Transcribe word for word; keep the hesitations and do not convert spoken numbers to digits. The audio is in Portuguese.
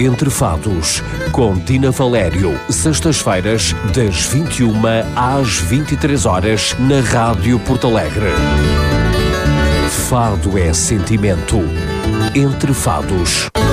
Entre Fados, com Dina Valério, sextas-feiras, das vinte e uma às vinte e três horas, na Rádio Porto Alegre. Fado é sentimento. Entre Fados.